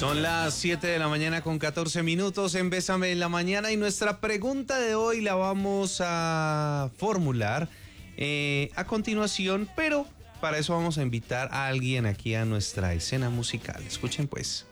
Son las 7 de la mañana con 14 minutos en Bésame en la Mañana y nuestra pregunta de hoy la vamos a formular a continuación, pero para eso vamos a invitar a alguien aquí a nuestra escena musical. Escuchen pues.